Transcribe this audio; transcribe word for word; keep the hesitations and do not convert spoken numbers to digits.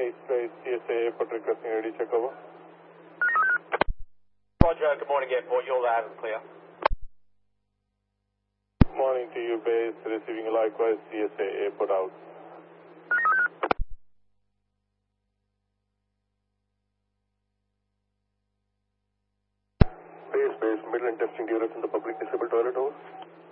Base, base, C S A airport requesting ready check over. Roger, good morning airport, you're loud and clear. Morning to you, base, receiving likewise, C S A airport out. Base, base, Midland testing Durex in the public disabled toilet over.